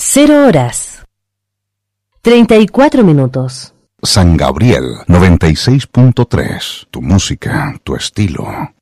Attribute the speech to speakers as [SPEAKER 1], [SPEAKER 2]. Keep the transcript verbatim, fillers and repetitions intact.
[SPEAKER 1] Cero horas. Treinta y cuatro minutos.
[SPEAKER 2] San Gabriel noventa y seis punto tres. Tu música, tu estilo.